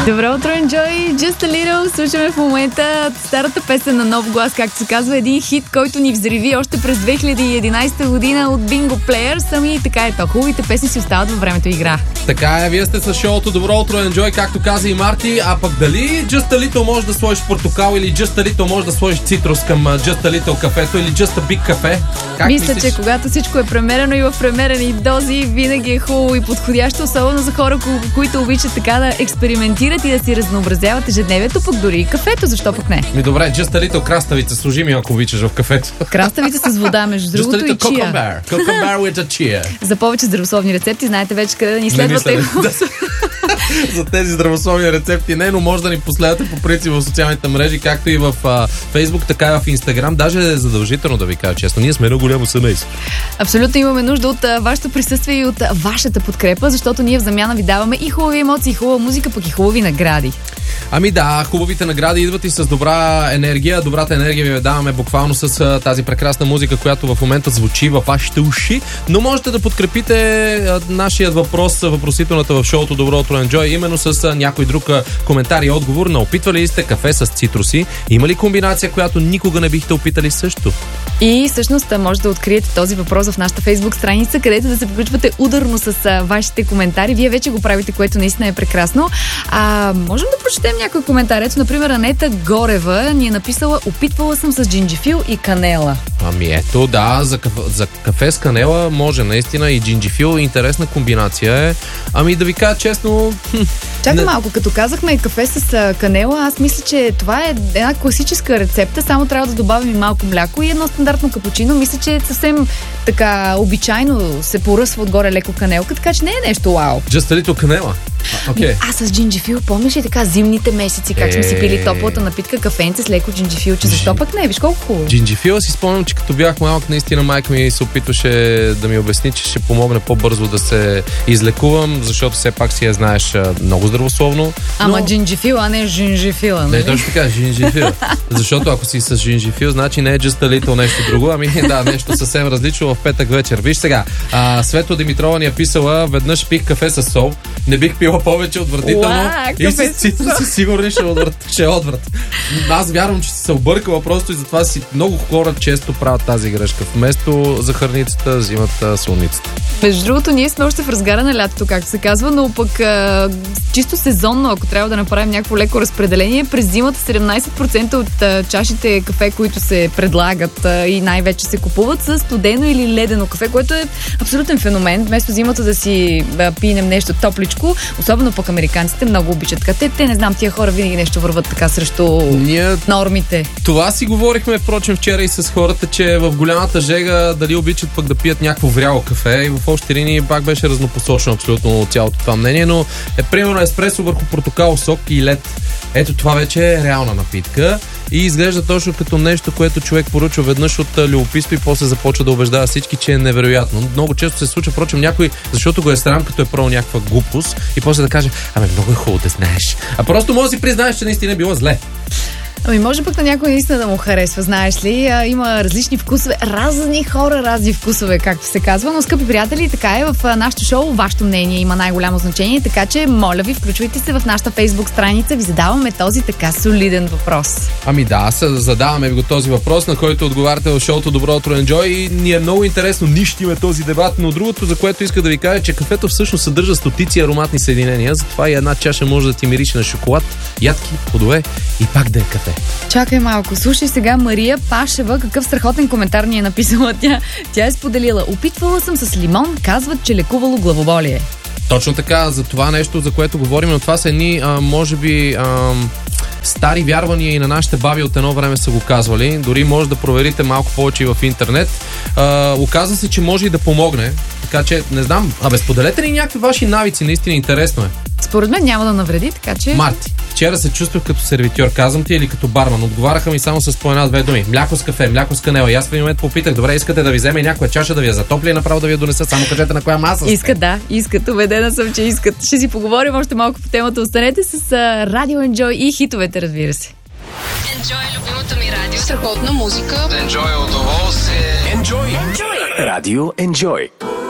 Добро утро, Enjoy! Just a little. Слушаме в момента старата песен на Нов глас, както се казва, един хит, който ни взриви още през 2011 година от Bingo Players. Ами така е то. Хубавите песни си остават във времето игра. Така е, вие сте с шоуто Добро утро, Enjoy, както каза и Марти. А пък дали Just a little може да сложиш портокал или Just a little може да сложиш цитрус към Just a little кафето или Just a big кафе? Мисля, че когато всичко е премерено и в премерени дози, винаги е хубаво и подходящо, особено за хора, които обичат така да експериментират и да си разнообразяват ежедневието, пък дори и кафето, защо пък не? Добре, Just a little краставица, сложи ми, ако обичаш в кафето. Краставица с вода, между другото, и чия. Cucumber with a chia. За повече здравословни рецепти, знаете вече къде да ни следвате. За тези здравословни рецепти не, но може да ни последвате по принцип в социалните мрежи, както и в Facebook, така и в Instagram. Даже е задължително, да ви кажа честно. Ние сме едно голямо семейство. Абсолютно имаме нужда от вашето присъствие и от вашата подкрепа, защото ние в замяна ви даваме и хубави емоции, хубава музика, пък и хубави награди. Ами да, хубавите награди идват и с добра енергия. Добрата енергия ви даваме буквално с тази прекрасна музика, която в момента звучи във вашите уши. Но можете да подкрепите нашия въпрос, въпросителната в шоуто Добро утро, Enjoy, именно с някой друг коментар и отговор на опитвали ли сте кафе с цитруси? Има ли комбинация, която никога не бихте опитали също? И всъщност може да откриете този въпрос в нашата Facebook страница, където да се включвате ударно с вашите коментари. Вие вече го правите, което наистина е прекрасно. Можем да прочетем някой коментар. Ето, например, Анета Горева ни е написала: опитвала съм с джинджифил и канела. Ами ето, да, за кафе с канела може наистина и джинджифил. Интересна комбинация е. Ами да ви кажа честно... Чакай малко, като казахме кафе с канела, аз мисля, че това е една класическа рецепта, само трябва да добавим и малко мляко и едно стандартно капучино. Мисля, че е съвсем така обичайно се поръсва отгоре леко канелка, така че не е нещо вау. Just a little канела. Okay. А с джинджифил, помниш ли така зимните месеци, как сме си пили топлата напитка, кафенце с леко джинджифилче? Защо пък не? Виж колко хубаво. Джинджифила си спомням, че като бях малък, наистина майка ми се опитваше да ми обясни, че ще помогне по-бързо да се излекувам, защото все пак си я знаеш много здравословно. Ама джинджифил, а не жинжифила, нали? Не, точно така, жинжифил. Защото ако си с жинжифил, значи не е just a little нещо друго, ами да, нещо съвсем различно в петък вечер. Виж сега, Светла Димитрова ни е писала: веднъж пих кафе с сол, не бих пила повече, отвратително. И с цитруси сигурно ще е отврат. Аз вярвам, че си се объркала просто и затова си много хора често правят тази грешка. Вместо захарницата взимат слоницата. Между другото, ние сме още в разгара на лятото, както се казва, но пък чисто сезонно, ако трябва да направим някакво леко разпределение, през зимата 17% от чашите кафе, които се предлагат и най-вече се купуват, са студено или ледено кафе, което е абсолютен феномен. Вместо зимата да си пинем нещо топличко, особено пък американците много обичат. Те не знам, тия хора винаги нещо върват така срещу нормите. Това си говорихме, впрочем, вчера и с хората, че в голямата жега дали обичат пък да пият някакво вряло кафе, и в общи линии пак беше разнопосочно абсолютно цялото това мнение, но примерно еспресо върху портокал, сок и лед. Ето това вече е реална напитка и изглежда точно като нещо, което човек поръчва веднъж от любопитство и после започва да убеждава всички, че е невероятно. Много често се случва, впрочем, някой, защото го е срам, като е пробвал някаква глупост и после да каже: много е хубаво да знаеш. А просто може да си признаеш, че наистина е било зле. Ами може пък на някой наистина да му харесва, знаеш ли. Има различни вкусове, разни хора, разни вкусове, както се казва. Но, скъпи приятели, така е, в нашото шоу вашето мнение има най-голямо значение, така че моля ви, включвайте се в нашата Facebook страница, ви задаваме този така солиден въпрос. Ами да, задаваме ви го този въпрос, на който отговаряте в шоуто Добро утро, Enjoy, и ни е много интересно, нищиме този дебат, но другото, за което иска да ви кажа, че кафето всъщност съдържа стотици ароматни съединения, затова и една чаша може да ти мирише на шоколад, ядки, плодове и пак да е кафе. Чакай малко, слушай сега Мария Пашева, какъв страхотен коментар ни е написала тя. Тя е споделила: опитвала съм с лимон, казват, че лекувало главоболие. Точно така, за това нещо, за което говорим, но това са едни, може би, стари вярвания и на нашите баби от едно време са го казвали. Дори може да проверите малко повече и в интернет. Оказва се, че може и да помогне. Така че, не знам, споделете ли някакви ваши навици, наистина интересно е. Според мен няма да навреди, така че... Марти, вчера се чувствах като сервитьор, казвам ти, или като барман. Отговаряха ми само с по една-две думи: мляко с кафе, мляко с канела. И аз в един момент попитах: добре, искате да ви вземе някоя чаша, да ви я затопля и направо да ви я донеса, само кажете на коя маса сте. Искат, убедена съм, че искат. Ще си поговорим още малко по темата. Останете с Радио Enjoy и хитовете, разбира се. Enjoy, любимото ми радио. Страхотна музика. Enjoy удоволствие. Enjoy. Радио Enjoy.